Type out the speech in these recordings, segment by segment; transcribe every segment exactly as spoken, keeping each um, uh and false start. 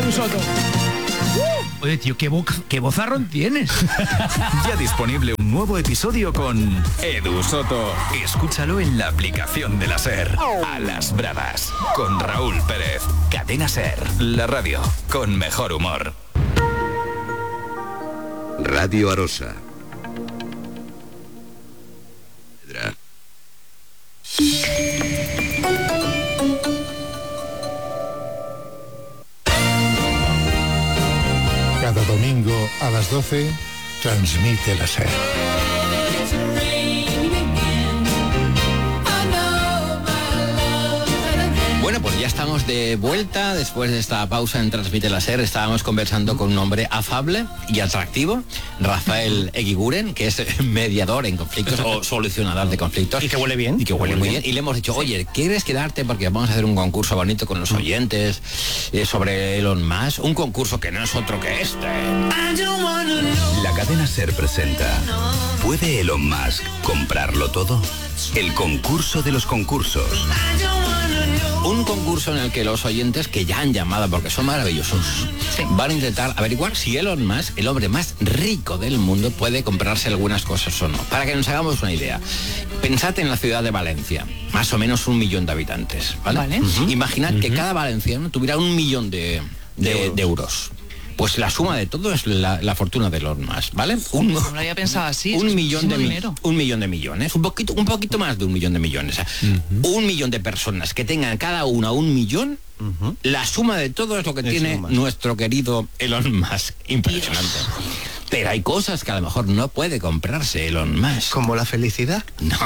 Edu Soto. Oye, tío, ¿qué, bo- qué vozarrón tienes? Ya disponible un nuevo episodio con Edu Soto. Escúchalo en la aplicación de la SER. A las bravas. Con Raúl Pérez. Cadena SER. La radio con mejor humor. Radio Arosa. Cada domingo a las doce transmite la SER. Bueno, pues ya estamos de vuelta después de esta pausa en Transmite la SER. Estábamos conversando con un hombre afable y atractivo, Rafael Eguiguren, que es mediador en conflictos o solucionador de conflictos. Y que huele bien. Y que huele muy bien. Y le hemos dicho, oye, ¿quieres quedarte? Porque vamos a hacer un concurso bonito con los oyentes eh, sobre Elon Musk. Un concurso que no es otro que este. La cadena SER presenta ¿Puede Elon Musk comprarlo todo? El concurso de los concursos. Un concurso en el que los oyentes que ya han llamado, porque son maravillosos, sí, van a intentar averiguar si Elon Musk, el hombre más rico del mundo, puede comprarse algunas cosas o no. Para que nos hagamos una idea, pensad en la ciudad de Valencia, más o menos un millón de habitantes, ¿vale? ¿Vale? Uh-huh. Imaginad uh-huh. que cada valenciano tuviera un millón de, de, de, euros. de euros. Pues la suma de todo es la, la fortuna de Elon Musk, ¿vale? Un, no lo había pensado así. Un es millón de dinero. un millón de millones, un poquito, un poquito más de un millón de millones. Uh-huh. Un millón de personas que tengan cada una un millón. Uh-huh. La suma de todo es lo que es tiene nuestro querido Elon Musk. Impresionante. Dios. Pero hay cosas que a lo mejor no puede comprarse Elon Musk. ¿Como la felicidad? No.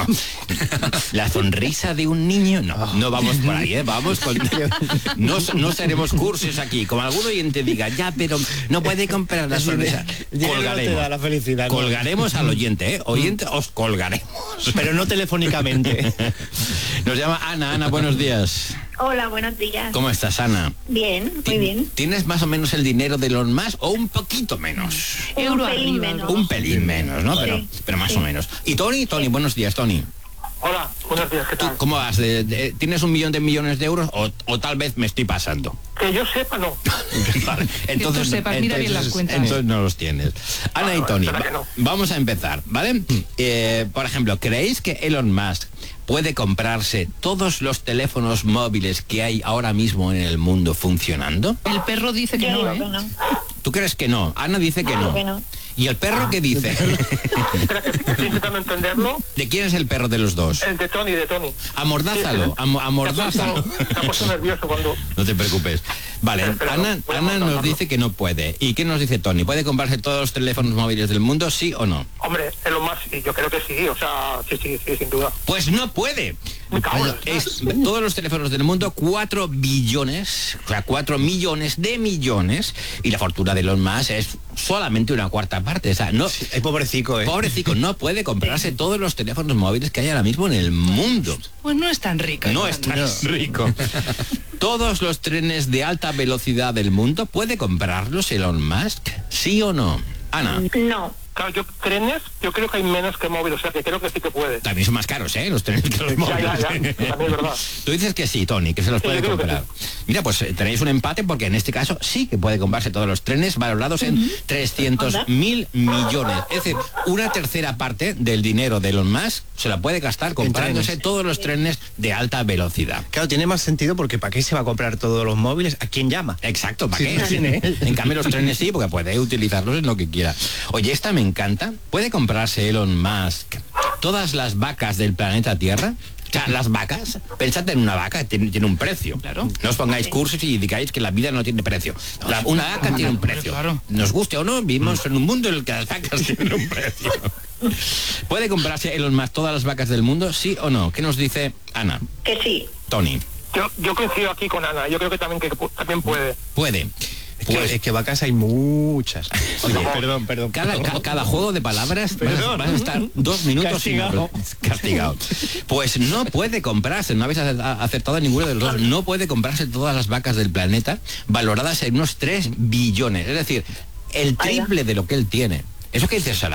La sonrisa de un niño, no. Oh. No vamos por ahí, ¿eh? Vamos con... No, no seremos cursos aquí. Como algún oyente diga, ya, pero no puede comprar la sonrisa. Colgaremos. No la felicidad, ¿no? Colgaremos al oyente, ¿eh? Oyente, os colgaremos. Pero no telefónicamente. Nos llama Ana. Ana, buenos días. Hola, buenos días. ¿Cómo estás, Ana? Bien, muy bien. ¿Tienes más o menos el dinero de Elon Musk o un poquito menos? Un pelín menos. Un pelín menos, ¿no? Sí, pero, pero más sí. o menos. ¿Y Tony? Tony, sí. buenos días, Tony. Hola, buenos días, ¿qué tal? ¿Cómo vas? ¿De, de, ¿Tienes un millón de millones de euros o, o tal vez me estoy pasando? Que yo sepa, no. Vale, entonces, que tú sepas, mira bien las cuentas. Entonces no los tienes. Ana bueno, y Tony, bueno, va, no. vamos a empezar, ¿vale? Eh, por ejemplo, ¿creéis que Elon Musk puede comprarse todos los teléfonos móviles que hay ahora mismo en el mundo funcionando? El perro dice que no, ¿eh? no. ¿Tú crees que no? Ana dice que no. que no. ¿Y el perro ah, qué dice? Espera, que estoy intentando entenderlo. ¿De quién es el perro de los dos? El de Tony, de Tony. Amordázalo, am amordázalo. Se ha puesto nervioso cuando... No te preocupes. Vale, Espera, Ana, no, Ana nos dice que no puede. ¿Y qué nos dice Tony? ¿Puede comprarse todos los teléfonos móviles del mundo, sí o no? Hombre, es lo más, sí, yo creo que sí, o sea, sí, sí, sí, sin duda. Pues no puede. Me cago en Es, todos los teléfonos del mundo, cuatro billones, o sea, cuatro millones de millones, y la fortuna de Elon Musk es solamente una cuarta parte. O sea, no, sí, es pobrecico, ¿eh? Pobrecico, no puede comprarse todos los teléfonos móviles que hay ahora mismo en el mundo. Pues no es tan rico. No es tan no. rico. Todos los trenes de alta velocidad del mundo, ¿puede comprarlos Elon Musk? ¿Sí o no? Ana. No. Claro, yo trenes, yo creo que hay menos que móviles, o sea, que creo que sí que puede. También son más caros, ¿eh? Los trenes que los móviles. Ya, ya, ya, también es verdad. Tú dices que sí, Tony, que se los sí, puede comprar. Mira, pues eh, tenéis un empate porque en este caso sí que puede comprarse todos los trenes valorados en uh-huh. trescientos mil millones. Es decir, una tercera parte del dinero de Elon Musk se la puede gastar comprándose todos los trenes de alta velocidad. Claro, tiene más sentido porque ¿para qué se va a comprar todos los móviles? ¿A quién llama? Exacto, ¿para sí, qué? Sí. En cambio los trenes sí, porque puede utilizarlos en lo que quiera. Oye, esta me encanta. ¿Puede comprarse Elon Musk todas las vacas del planeta Tierra? O sea, las vacas, pensad en una vaca, tiene, tiene un precio. Claro. No os pongáis cursos y digáis que la vida no tiene precio. La, una vaca tiene un precio. Claro. Nos guste o no, vivimos en un mundo en el que las vacas tienen un precio. ¿Puede comprarse Elon Musk todas las vacas del mundo, sí o no? ¿Qué nos dice Ana? Que sí. Tony. Yo, yo coincido aquí con Ana, yo creo que también, que también puede. Puede. Es que, pues, es que vacas hay muchas. Oye, perdón, perdón. Cada, ca, cada juego de palabras vas, vas a estar dos minutos castigado. Sin, castigado. Pues no puede comprarse, no habéis acertado ninguno de los dos, no puede comprarse todas las vacas del planeta valoradas en unos tres billones. Es decir, el triple de lo que él tiene. Eso que dice Sarai.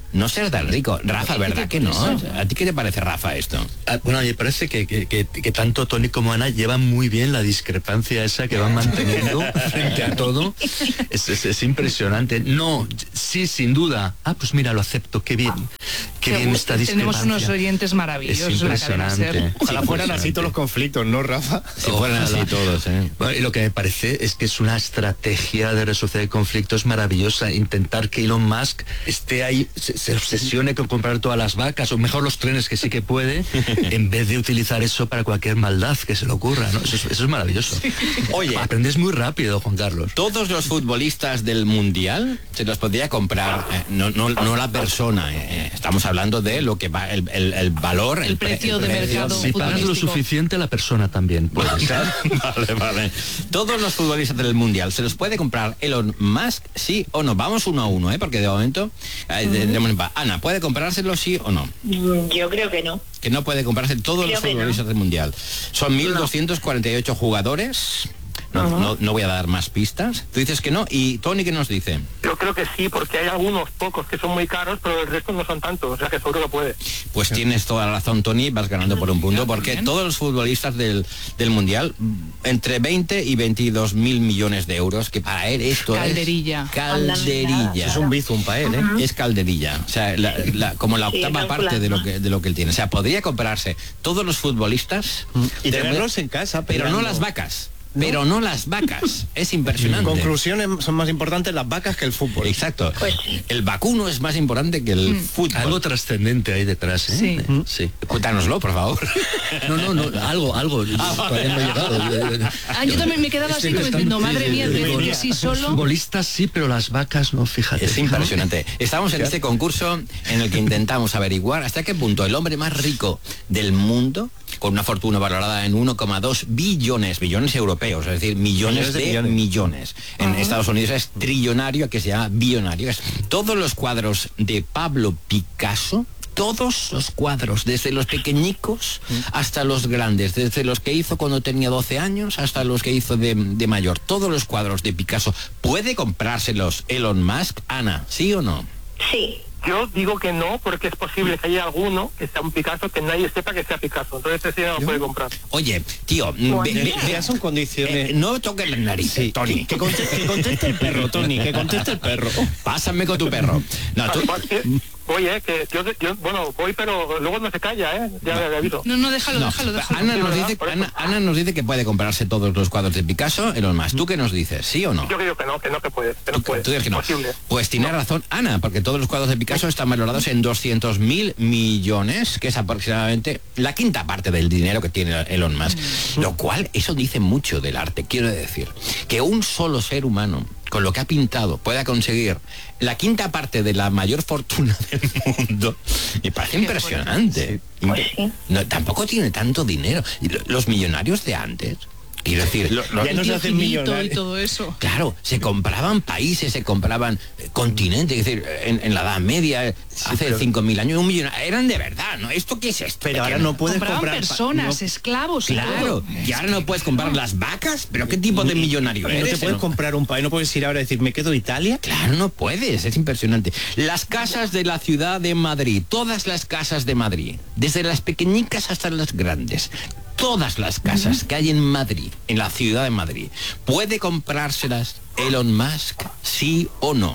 no ser tan rico. Rafa, ¿verdad que no? ¿A ti qué te parece, Rafa, esto? Ah, bueno, me parece que, que, que, que tanto Tony como Ana llevan muy bien la discrepancia esa que van manteniendo frente a todo. Es, es, es impresionante. No, sí, sin duda. Ah, pues mira, lo acepto. Qué bien. Qué bien esta discrepancia. Tenemos unos oyentes maravillosos. Es impresionante. Ojalá fueran así todos los conflictos, ¿no, Rafa? Si fueran así todos, ¿eh? Bueno, y lo que me parece es que es una estrategia de resolución de conflictos maravillosa. Intentar que Elon Musk esté ahí, se, se obsesione con comprar todas las vacas, o mejor los trenes, que sí que puede, en vez de utilizar eso para cualquier maldad que se le ocurra, ¿no? Eso es, eso es maravilloso. Oye, aprendes muy rápido, Juan Carlos. Todos los futbolistas del Mundial se los podría comprar, eh, no, no, no la persona, eh, estamos hablando de lo que va, el, el, el valor, el, el precio de mercado. Si pagas lo suficiente, la persona también puede ser. Vale, vale. Todos los futbolistas del Mundial se los puede comprar Elon Musk, sí o no. Vamos uno a uno, ¿eh? Porque de momento, eh, de, de momento Ana, ¿puede comprárselo sí o no? Yo creo que no. Que no puede comprarse todos Creo los futbolistas no. del Mundial. Son mil doscientos cuarenta y ocho jugadores. No, uh-huh. no, no voy a dar más pistas. Tú dices que no. ¿Y Tony qué nos dice? Yo creo que sí, porque hay algunos pocos que son muy caros, pero el resto no son tantos, o sea que seguro que puede. Pues tienes toda la razón, Tony, vas ganando por un punto, porque todos los futbolistas del, del Mundial, entre veinte y veintidós mil millones de euros, que para él esto calderilla. es calderilla. Eso es un bizum para él, ¿eh? Uh-huh. Es calderilla, o sea, la, la, como la octava sí, parte de lo que de lo que él tiene. O sea, podría comprarse todos los futbolistas y tenerlos en casa, pero peleando. No las vacas. Pero no las vacas, es impresionante. Conclusiones, son más importantes las vacas que el fútbol. Exacto. Pues sí. El vacuno es más importante que el mm. fútbol. Algo trascendente ahí detrás, ¿eh? Sí. Mm. sí. Cuéntanoslo, por favor. No, no, no, algo, algo. Ah, todavía no he llegado. Ah, yo también me quedaba así, como diciendo, madre mía, decir que sí solo. Los futbolistas sí, pero las vacas no, fíjate. Es impresionante. Estamos en este concurso en el que intentamos averiguar hasta qué punto el hombre más rico del mundo, con una fortuna valorada en uno coma dos billones, billones europeos, es decir, millones, millones de, de millones. millones. En uh-huh. Estados Unidos es trillonario, que se llama billonario. Es todos los cuadros de Pablo Picasso, todos los cuadros, desde los pequeñicos hasta los grandes, desde los que hizo cuando tenía doce años hasta los que hizo de, de mayor, todos los cuadros de Picasso. ¿Puede comprárselos Elon Musk, Ana? ¿Sí o no? Sí. Yo digo que no, porque es posible que haya alguno que sea un Picasso que nadie sepa que sea Picasso. Entonces ese no lo puede comprar. Oye, tío, bueno, ve, ve, ya son condiciones. Eh, no toques la nariz, sí. Tony. Que conteste, que conteste el perro, Tony, que conteste el perro. Pásame con tu perro. No, tú... Voy, eh, que yo, yo, bueno, voy, pero luego no se calla, eh, ya no. le aviso. No, no, déjalo, no. déjalo, déjalo. Ana nos, dice, Ana, Ana nos dice que puede comprarse todos los cuadros de Picasso, Elon Musk. ¿Tú qué nos dices? ¿Sí o no? Yo creo que no, que no, que puede, que no puede. ¿Tú, tú que no? Posible. Pues tiene no. razón Ana, porque todos los cuadros de Picasso están valorados en doscientos mil millones, que es aproximadamente la quinta parte del dinero que tiene Elon Musk. Mm. Lo cual, eso dice mucho del arte. Quiero decir, que un solo ser humano, con lo que ha pintado, pueda conseguir la quinta parte de la mayor fortuna del mundo, me parece impresionante. Pues sí. No, tampoco tiene tanto dinero. Los millonarios de antes, quiero decir, lo, lo, ya no se hacen millonarios y todo eso. Claro, se compraban países, se compraban eh, continentes, es decir, en, en la Edad Media, sí, hace cinco mil años, un millonario, eran de verdad, ¿no? ¿Esto qué es esto? Pero ahora no puedes comprar personas, no, esclavos. Claro, y ahora no puedes comprar las vacas, pero ¿qué tipo de millonario eres? No te puedes ¿no? comprar un país, no puedes ir ahora a decir, ¿me quedo Italia? Claro, no puedes, es impresionante. Las casas de la ciudad de Madrid, todas las casas de Madrid, desde las pequeñicas hasta las grandes, todas las casas que hay en Madrid, en la ciudad de Madrid, ¿puede comprárselas Elon Musk, sí o no?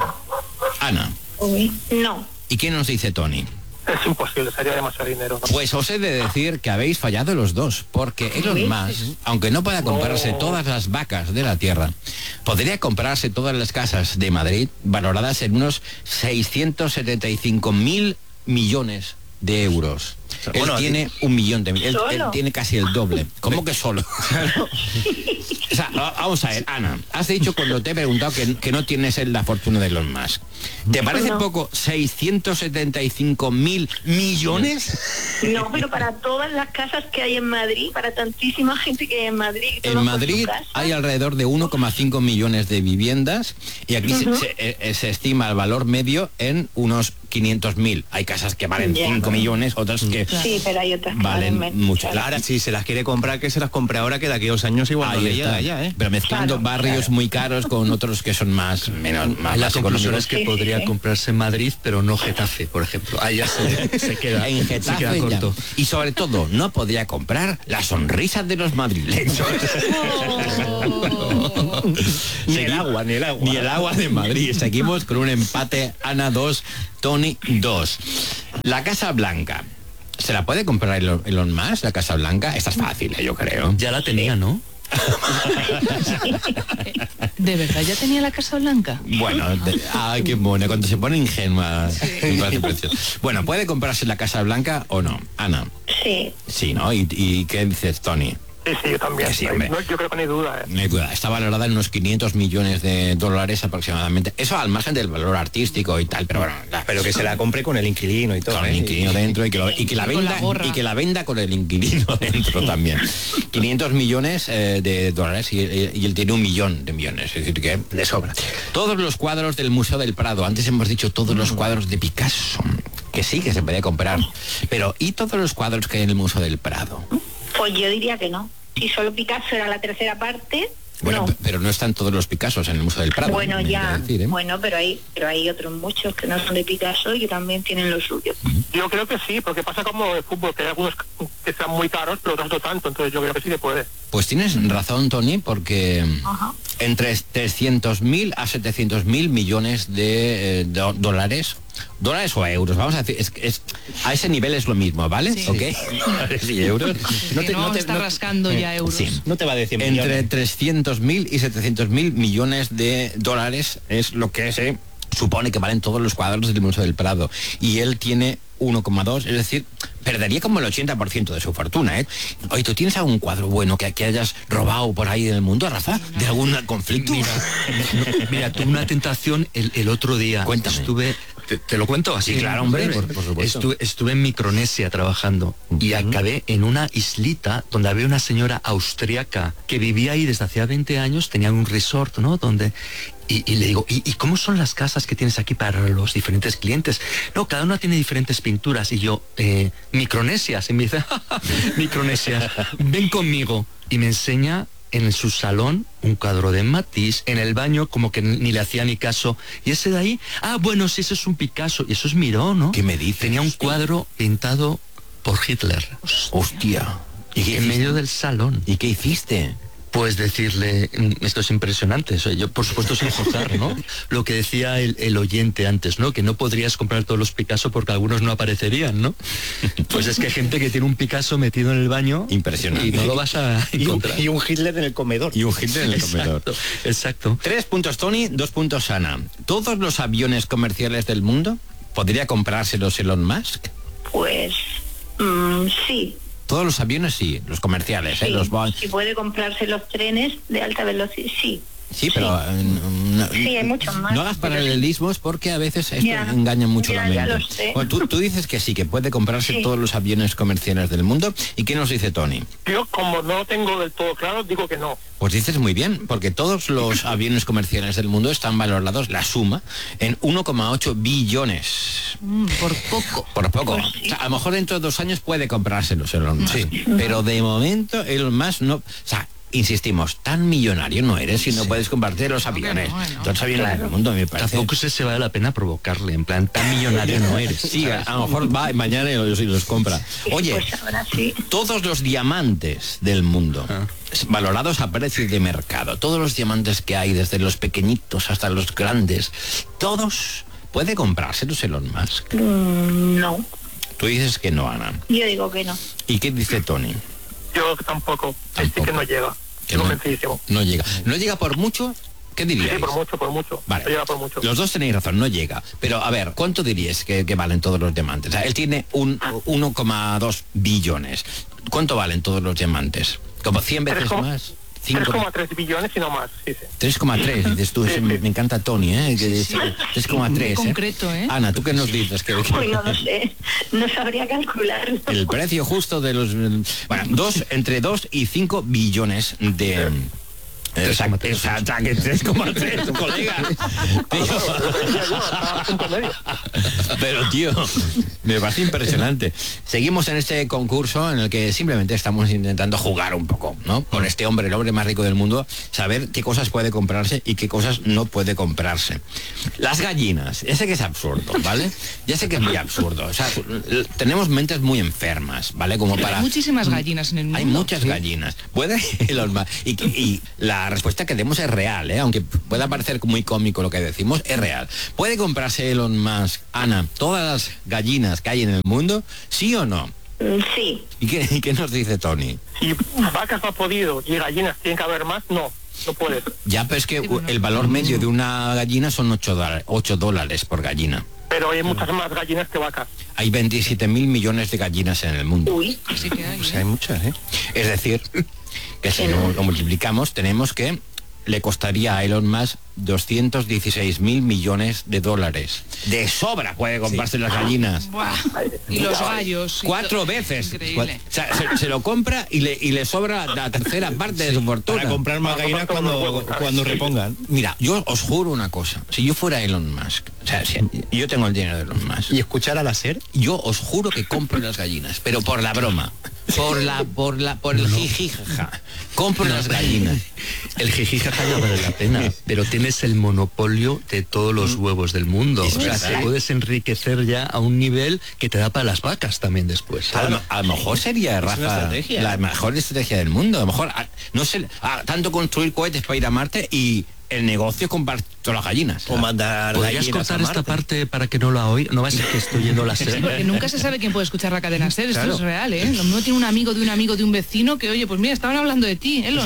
Ana. Uy, no. ¿Y qué nos dice Tony? Es imposible, sería demasiado dinero, ¿no? Pues os he de decir que habéis fallado los dos, porque Elon Musk, aunque no pueda comprarse todas las vacas de la tierra, podría comprarse todas las casas de Madrid valoradas en unos seiscientos setenta y cinco mil millones de euros. Él bueno, tiene aquí... un millón de mil. Él, él tiene casi el doble. ¿Cómo que solo? O sea, vamos a ver, Ana, has dicho cuando te he preguntado que, que no tienes la fortuna de Elon Musk. ¿Te parece no. poco seiscientos setenta y cinco mil millones? No, pero para todas las casas que hay en Madrid, para tantísima gente que hay en Madrid. En Madrid hay alrededor de uno coma cinco millones de viviendas y aquí uh-huh. se, se, se estima el valor medio en unos quinientos mil. Hay casas que valen yeah. cinco millones, otras que que Sí, pero hay otras que valen valen menos. mucho. Ahora, si se las quiere comprar, que se las compre ahora, que de aquí a dos años igual no Ahí le está. llega ya, ¿eh? Pero mezclando Claro, barrios claro. muy caros con otros que son más menos más, La más conclusión económicos. es que Sí, sí, podría sí. comprarse en Madrid, pero no Getafe, por ejemplo. Ahí ya se, se queda, En se Getafe queda ya. corto. Y sobre todo, no podría comprar la sonrisa de los madrileños. Ni el agua, ni el agua. Ni el agua de Madrid. Seguimos con un empate. Ana dos, Tony dos. La Casa Blanca. ¿Se la puede comprar Elon, Elon Musk, la Casa Blanca? Esta es fácil, ¿eh? Yo creo. Ya la tenía, ¿no? ¿De verdad ya tenía la Casa Blanca? Bueno, de- ay, qué buena. Cuando se pone ingenua, me parece precioso. Bueno, ¿puede comprarse la Casa Blanca o no? Ana. Sí. Sí, ¿no? ¿Y, y qué dices, Tony? Sí, sí, yo también. Que sí, hombre. No, yo creo que no hay duda. ¿eh? No hay duda, está valorada en unos quinientos millones de dólares aproximadamente. Eso al margen del valor artístico y tal, pero bueno, la- Pero que se la compre con el inquilino y todo, con el ¿eh? inquilino dentro y que, lo- y que la Y con la venda gorra. y que la venda con el inquilino dentro también. quinientos millones eh, de dólares y, y él tiene un millón de millones, es decir que le sobra. Todos los cuadros del Museo del Prado, antes hemos dicho todos los cuadros de Picasso, que sí que se puede comprar, pero ¿y todos los cuadros que hay en el Museo del Prado? Pues yo diría que no. Si solo Picasso era la tercera parte, Bueno, no. p- pero no están todos los Picassos en el Museo del Prado. Bueno, me ya, quiero decir, ¿eh? bueno, pero hay, pero hay otros muchos que no son de Picasso y que también tienen lo suyo. Yo creo que sí, porque pasa como el fútbol, que hay algunos que sean muy caros, pero otros no tanto, entonces yo creo que sí que puede. Pues tienes razón, Tony, porque Ajá. entre trescientos mil a setecientos mil millones de eh, do- dólares, dólares o euros, vamos a decir, es, es- a ese nivel es lo mismo, ¿vale? Sí. ¿Ok? Dólares y euros. No, que no, está rascando ya euros. Sí. No te va a decir Entre trescientos mil y setecientos mil millones de dólares es lo que se supone que valen todos los cuadros del Museo del Prado. Y él tiene uno coma dos, es decir, perdería como el ochenta por ciento de su fortuna, ¿eh? Oye, ¿tú tienes algún cuadro bueno que, que hayas robado por ahí en el mundo, Rafa? ¿De algún conflicto? Mira, mira, tuve una tentación el, el otro día. Cuéntame. Estuve, te, te lo cuento así. Sí, claro, hombre, breve. por- por supuesto. Estuve, estuve en Micronesia trabajando y acabé en una islita donde había una señora austríaca que vivía ahí desde hacía veinte años, tenía un resort, ¿no? Donde y, y le digo, ¿y, ¿y cómo son las casas que tienes aquí para los diferentes clientes? No, cada una tiene diferentes pinturas. Y yo, eh, Micronesia, se me dice, Micronesia, ven conmigo. Y me enseña en su salón un cuadro de Matisse, en el baño como que ni le hacía ni caso. Y ese de ahí, ah, bueno, sí, eso es un Picasso. Y eso es Miró, ¿no? ¿Qué me dices? Tenía un cuadro pintado por Hitler. Hostia. ¿Y qué En hiciste? medio del salón. ¿Y qué hiciste? Pues decirle, "Mm, esto es impresionante". O sea, yo por supuesto sin juzgar, ¿no? Lo que decía el, el oyente antes, ¿no? Que no podrías comprar todos los Picasso porque algunos no aparecerían, ¿no? Pues es que hay gente que tiene un Picasso metido en el baño. Impresionante. Y no lo vas a Y un, encontrar. y un Hitler en el comedor. Y un Hitler en el comedor. Exacto, exacto. Tres puntos Tony, dos puntos Ana. ¿Todos los aviones comerciales del mundo podría comprárselos Elon Musk? Pues mm, sí. Todos los aviones sí, los comerciales, Sí. ¿eh? Los Boeing. Si puede comprarse los trenes de alta velocidad, sí. Sí, pero eh, no, Sí, hay muchos más. no hagas pero paralelismos porque a veces esto Ya, engaña mucho ya, la ya mente. lo sé. Bueno, tú, tú dices que sí, que puede comprarse Sí. todos los aviones comerciales del mundo. ¿Y qué nos dice Tony? Yo, como no lo tengo del todo claro, digo que no. Pues dices muy bien, porque todos los aviones comerciales del mundo están valorados, la suma, en uno coma ocho billones. Mm, por poco. Por poco. Pues sí. O sea, a lo mejor dentro de dos años puede comprárselos Elon Musk. Pero de momento Elon Musk no... O sea, insistimos, tan millonario no eres si no puedes comprarte los aviones. no, bueno. Todos los aviones del mundo, me parece. Tampoco sé si vale la pena provocarle, en plan, tan millonario no eres. Sí, a a lo mejor va mañana y los, y los compra. Oye, Pues ahora sí. todos los diamantes del mundo, Ah. valorados a precio de mercado, todos los diamantes que hay, desde los pequeñitos hasta los grandes, todos, ¿puede comprárselos Elon Musk? Mm, no. Tú dices que no, Ana. Yo digo que no. ¿Y qué dice Tony? Yo tampoco, Tampoco. sí que no llega. Que no- Convencidísimo. No llega. ¿No llega por mucho? ¿Qué diríais? Sí, por mucho, por mucho. Vale. Llega por mucho. Los dos tenéis razón, no llega. Pero a ver, ¿cuánto diríais que, que valen todos los diamantes? O sea, él tiene un uno coma dos billones. ¿Cuánto valen todos los diamantes? ¿Como cien veces Tres coma- más? tres coma tres billones y no más, sí, sí. tres coma tres, dices tú, eso me, me encanta Tony, ¿eh? Que dice tres coma tres, Muy concreto, ¿eh? Ana, ¿tú qué nos dices? Que, que- Pues no lo sé. No sabría calcularlo. el precio justo de los... Bueno, dos, entre dos y cinco billones de, Exacto, o sea, que tres coma tres, colega. Pero tío, me parece impresionante. Seguimos en este concurso en el que simplemente estamos intentando jugar un poco, ¿no? Con este hombre, el hombre más rico del mundo, saber qué cosas puede comprarse y qué cosas no puede comprarse. Las gallinas, ya sé que es absurdo, ¿vale? Ya sé que es muy absurdo. O sea, tenemos mentes muy enfermas, ¿vale? Como para... Hay muchísimas gallinas en el mundo. Hay muchas gallinas. Puede Elon Musk. Y, y la respuesta que demos es real, ¿eh? Aunque pueda parecer muy cómico lo que decimos, es real. ¿Puede comprarse Elon Musk, Ana, todas las gallinas que hay en el mundo? ¿Sí o no? Sí. ¿Y qué, y qué nos dice Tony? Si vacas no ha podido y gallinas tienen que haber más, no. No puedes. Ya, pero es que el valor medio de una gallina son ocho dólares por gallina. Pero hay muchas más gallinas que vacas. Hay veintisiete mil millones de gallinas en el mundo. Uy, sí que hay, Pues ¿eh? hay muchas, ¿eh? Es decir, que si no lo multiplicamos, tenemos que le costaría a Elon Musk doscientos dieciséis mil millones de dólares. De sobra puede comprarse sí. las gallinas. Buah. Y los gallos. Cuatro veces. Increíble. O sea, se, se lo compra y le, y le sobra la tercera parte de su fortuna. Para comprar más gallinas cuando, cuando repongan. Mira, yo os juro una cosa. Si yo fuera Elon Musk, o sea, si yo tengo el dinero de Elon Musk. ¿Y escuchar a la SER? Yo os juro que compro las gallinas, pero por la broma. Por la, por la, por el jijijaja. Compro las gallinas. El jijijaja ya vale la pena, pero tienes el monopolio de todos los huevos del mundo. Es o sea, verdad. te puedes enriquecer ya a un nivel que te da para las vacas también después. A lo, a lo mejor sería, Es una Rafa, estrategia. la mejor estrategia del mundo. A lo mejor, a- no sé, a- tanto construir cohetes para ir a Marte y el negocio es comprar todas las gallinas. O mandar ¿Podrías gallinas cortar a esta Marte? parte para que no la oiga? No va a ser que estoy yendo la Sí, SER. porque nunca se sabe quién puede escuchar la cadena SER, esto Claro. es real, ¿eh? Lo mismo tiene un amigo de un amigo de un vecino que, oye, pues mira, estaban hablando de ti, Elon.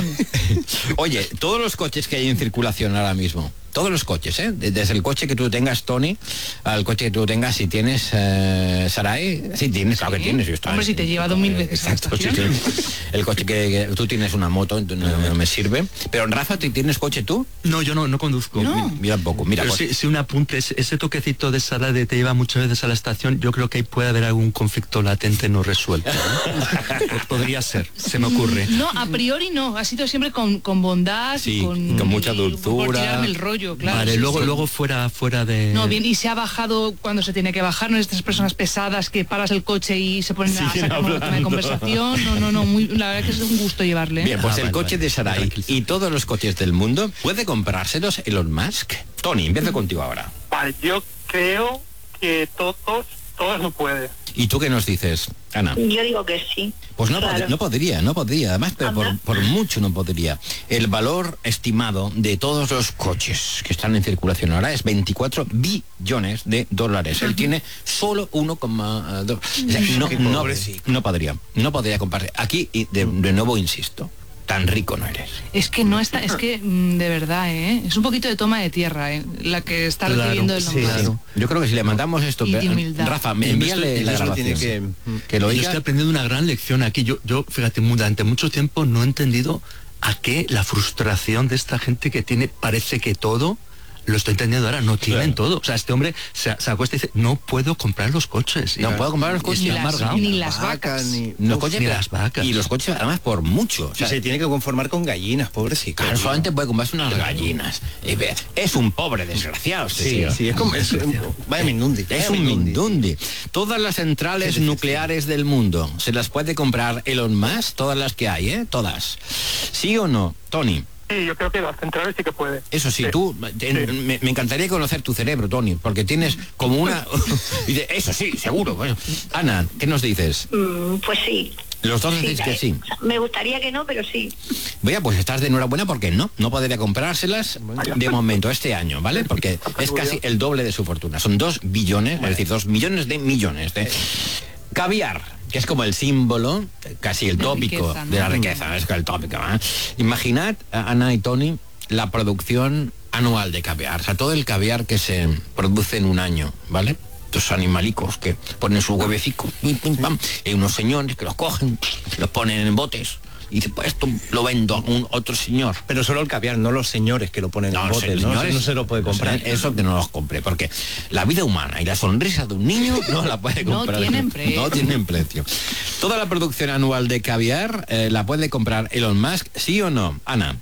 Oye, todos los coches que hay en circulación ahora mismo, todos los coches, ¿eh? Desde el coche que tú tengas, Tony, al coche que tú tengas, si tienes eh, Sarai, sí tienes, claro que tienes. Está- Hombre, si te lleva dos mil veces a la Exacto, sí, estación. sí. El coche que, que tú tienes una moto, entonces no, no me sirve. Pero Rafa, ¿tú tienes coche tú? No, yo no, no conduzco. No. Mira poco, mira. Pero pues- sí, sí un apunte, ese, ese toquecito de Sara de te lleva muchas veces a la estación, yo creo que ahí puede haber algún conflicto latente no resuelto. ¿no? Podría ser, se me ocurre. No, a priori no, ha sido siempre con, con bondad, Sí, con, con mucha y dulzura. por tirarme el rollo, claro. Vale, sí, luego, sí. luego fuera, fuera de... No, bien, y se ha bajado cuando se tiene que bajar, no es estas personas pesadas que paras el coche y se ponen a sacar un tema de conversación. No, no, no, muy, la verdad que es un gusto llevarle. Bien, pues Ah, el vale, coche vale. de Sarai Tranquilo. y todos los coches del mundo, ¿puede comprárselos Elon Musk? Tony, empiezo contigo ahora. Vale, yo creo que todos, todos no puede. ¿Y tú qué nos dices, Ana? yo digo que sí. Pues no, Claro. pod- no podría, no podría, además, pero por, Anda. por mucho no podría. El valor estimado de todos los coches que están en circulación ahora es veinticuatro billones de dólares. Él tiene solo uno coma dos. O sea, no, Qué no, pobrecito. no podría, no podría comprarse. Aquí, y de, de nuevo insisto, tan rico no eres. Es que no está, es que mm, de verdad, ¿eh? Es un poquito de toma de tierra, ¿eh? La que está Claro, recibiendo el sí, nombre. claro. Yo creo que si le mandamos esto, Y de pe- humildad. Rafa, me Yo me envíale estoy- la yo Eso grabación. tiene que... Que lo Yo oiga. estoy aprendiendo una gran lección aquí. Yo, yo fíjate, mu- durante mucho tiempo no he entendido a qué la frustración de esta gente que tiene, parece que todo, lo estoy entendiendo ahora, no tienen todo. O sea, este hombre se, se acuesta y dice, no puedo comprar los coches. No Y- puedo comprar los coches. Ni Está las, amargado. ni las vacas. ni... Los Uf, coches, ni las vacas. Y los coches, además, por mucho. O y sea, se tiene que conformar con gallinas, pobrecito. claro, solamente puede comprarse unas gallinas. Y ve, Es un pobre desgraciado este Sí, tío. sí, es como... Es, vaya mindundi. Es vaya un mindundi. mindundi. Todas las centrales Qué decepción. nucleares del mundo, ¿se las puede comprar Elon Musk? Todas las que hay, ¿eh? Todas. ¿Sí o no, Tony? Sí, yo creo que las centrales sí que puede. Eso sí, Sí. tú, te- Sí. me, me encantaría conocer tu cerebro, Tony, porque tienes como una... y de- eso sí, seguro. Bueno. Ana, ¿qué nos dices? Mm, pues sí. Los dos decís que eh, sí. Me gustaría que no, pero sí. Vaya, pues estás de enhorabuena porque no, no podría comprárselas de momento este año, ¿vale? Porque es casi el doble de su fortuna. Son dos billones, es decir, dos millones de millones de... Caviar, que es como el símbolo, casi el De tópico riqueza, ¿no? de la riqueza, es el tópico. ¿eh? Imaginad, Ana y Tony, la producción anual de caviar, o sea, todo el caviar que se produce en un año, ¿vale? Estos animalicos que ponen su huevecico, pim, pim, pam, y hay unos señores que los cogen, los ponen en botes, y dice, pues esto lo vendo a un otro señor. Pero solo el caviar, no los señores que lo ponen en los botes, ¿no? señores, Eso no se lo puede comprar. Eso que no los compre, porque la vida humana y la sonrisa de un niño no la puede No comprar. tienen precio. No tienen precio. Toda la producción anual de caviar eh, la puede comprar Elon Musk, ¿sí o no, Ana?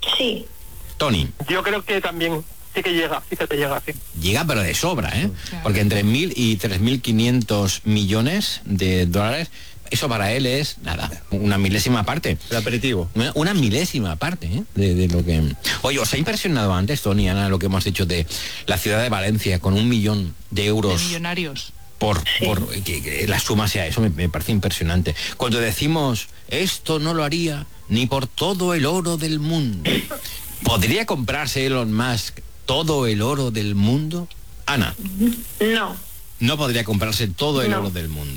Sí. Tony. Yo creo que también sí que llega, sí que te llega, sí. Llega pero de sobra, ¿eh? Porque entre mil y tres mil quinientos millones de dólares, eso para él es, nada, una milésima parte. El aperitivo. Una, una milésima parte, ¿eh? de, de lo que... Oye, ¿os ha impresionado antes, Tony, Ana, lo que hemos dicho de la ciudad de Valencia con un millón de euros? De millonarios. Por, por que, que la suma sea eso, me, me parece impresionante. Cuando decimos, esto no lo haría ni por todo el oro del mundo. ¿Podría comprarse Elon Musk todo el oro del mundo? Ana. No. No podría comprarse todo el No. oro del mundo.